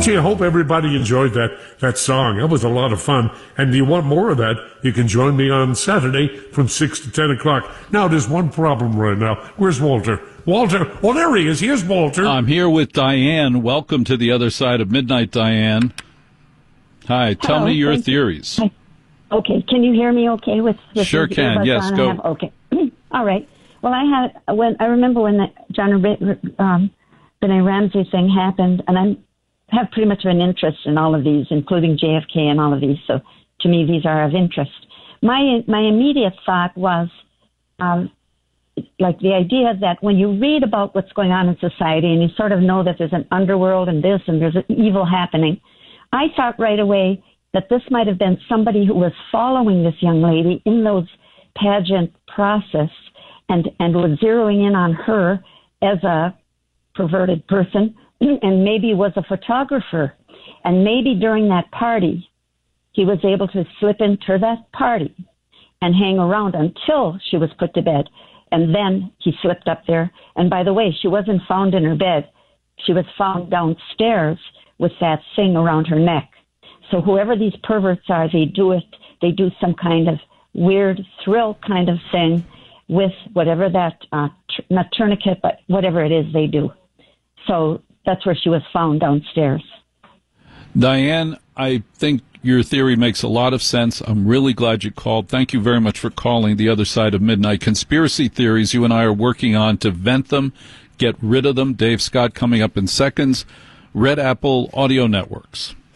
Gee, I hope everybody enjoyed that song. That was a lot of fun. And do you want more of that? You can join me on Saturday from 6 to 10 o'clock. Now, there's one problem right now. Where's Walter? Walter, oh, there he is. Here's Walter. I'm here with Diane. Welcome to the other side of midnight, Diane. Hi, tell me your theories. Hi. Okay, can you hear me okay? Sure can, yes, go. Okay, all right. Well, I remember when the John Benet Ramsey thing happened, and I have pretty much of an interest in all of these, including JFK and all of these, so to me these are of interest. My immediate thought was, like the idea that when you read about what's going on in society and you sort of know that there's an underworld and this and there's an evil happening, I thought right away that this might have been somebody who was following this young lady in those pageant process and was zeroing in on her as a perverted person and maybe was a photographer. And maybe during that party, he was able to slip into that party and hang around until she was put to bed. And then he slipped up there. And by the way, she wasn't found in her bed. She was found downstairs with that thing around her neck. So whoever these perverts are, they do some kind of weird thrill kind of thing with whatever that, not tourniquet, but whatever it is they do. So that's where she was found downstairs. Diane, I think your theory makes a lot of sense. I'm really glad you called. Thank you very much for calling the other side of midnight. Conspiracy theories, you and I are working on to vent them, get rid of them. Dave Scott coming up in seconds. Red Apple Audio Networks.